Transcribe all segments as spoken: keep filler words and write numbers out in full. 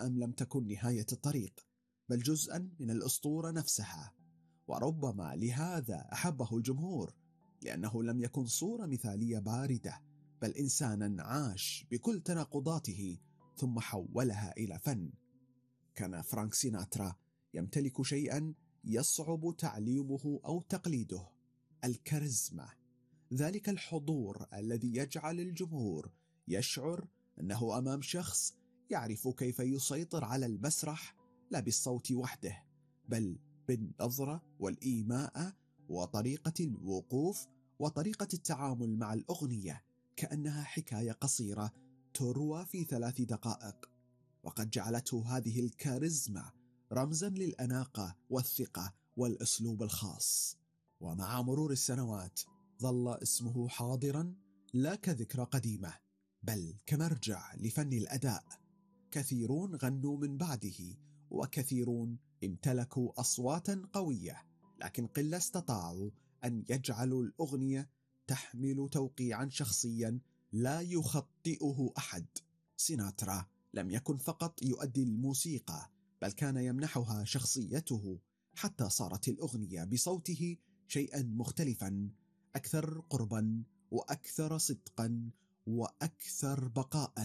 الملائم لم تكن نهاية الطريق، بل جزءا من الأسطورة نفسها. وربما لهذا أحبه الجمهور، لأنه لم يكن صورة مثالية باردة، بل إنسانا عاش بكل تناقضاته ثم حولها إلى فن. كان فرانك سيناترا يمتلك شيئا يصعب تعليمه أو تقليده: الكاريزما، ذلك الحضور الذي يجعل الجمهور يشعر أنه أمام شخص يعرف كيف يسيطر على المسرح، لا بالصوت وحده، بل بالنظرة والإيماء وطريقة الوقوف وطريقة التعامل مع الأغنية، كأنها حكاية قصيرة تروى في ثلاث دقائق. وقد جعلته هذه الكاريزما رمزا للأناقة والثقة والأسلوب الخاص. ومع مرور السنوات ظل اسمه حاضرا، لا كذكرى قديمة، بل كمرجع لفن الأداء. كثيرون غنوا من بعده، وكثيرون امتلكوا أصواتا قوية، لكن قلة استطاعوا أن يجعلوا الأغنية تحمل توقيعا شخصيا لا يخطئه أحد. سيناترا لم يكن فقط يؤدي الموسيقى، بل كان يمنحها شخصيته، حتى صارت الأغنية بصوته شيئا مختلفا، أكثر قربا وأكثر صدقا وأكثر بقاء.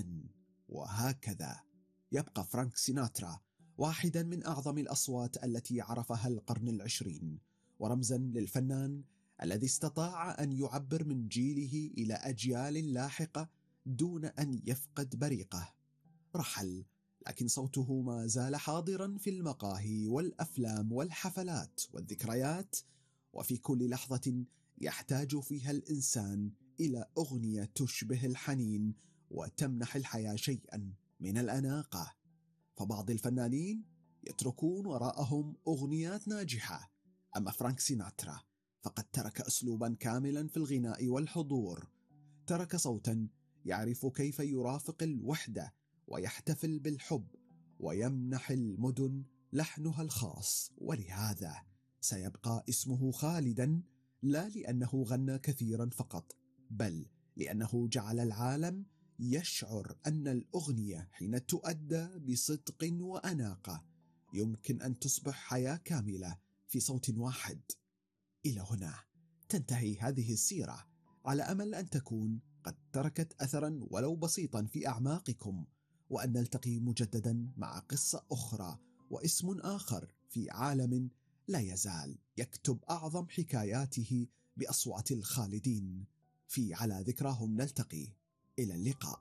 وهكذا يبقى فرانك سيناترا واحدا من أعظم الأصوات التي عرفها القرن العشرين، ورمزا للفنان الذي استطاع أن يعبر من جيله إلى أجيال لاحقة دون أن يفقد بريقه. رحل، لكن صوته ما زال حاضرا في المقاهي والأفلام والحفلات والذكريات، وفي كل لحظة يحتاج فيها الإنسان إلى أغنية تشبه الحنين وتمنح الحياة شيئا من الأناقة. فبعض الفنانين يتركون وراءهم أغنيات ناجحة، أما فرانك سيناترا فقد ترك أسلوبا كاملا في الغناء والحضور. ترك صوتا يعرف كيف يرافق الوحدة ويحتفل بالحب ويمنح المدن لحنها الخاص. ولهذا سيبقى اسمه خالدا، لا لأنه غنى كثيرا فقط، بل لأنه جعل العالم يشعر أن الأغنية حين تؤدى بصدق وأناقة يمكن أن تصبح حياة كاملة في صوت واحد. إلى هنا تنتهي هذه السيرة، على أمل أن تكون قد تركت أثرا ولو بسيطا في أعماقكم، وأن نلتقي مجددا مع قصة أخرى واسم آخر في عالم لا يزال يكتب أعظم حكاياته بأصوات الخالدين. في على ذكراهم نلتقي، إلى اللقاء.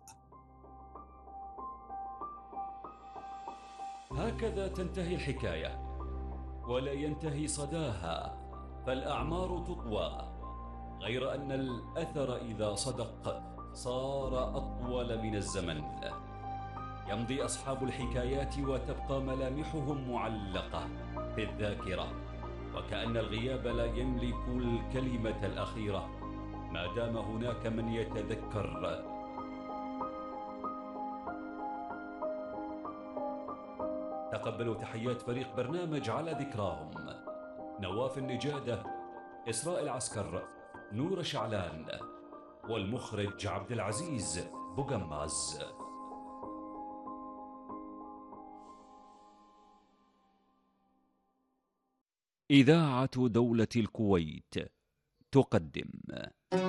هكذا تنتهي الحكاية، ولا ينتهي صداها، فالأعمار تطوى، غير أن الأثر إذا صدق صار أطول من الزمن. يمضي أصحاب الحكايات وتبقى ملامحهم معلقة في الذاكرة، وكأن الغياب لا يملك الكلمة الأخيرة ما دام هناك من يتذكر. تقبلوا تحيات فريق برنامج على ذكراهم: نواف النجادة، إسراء العسكر، نور شعلان، والمخرج عبد العزيز بوغماز. إذاعة دولة الكويت تقدم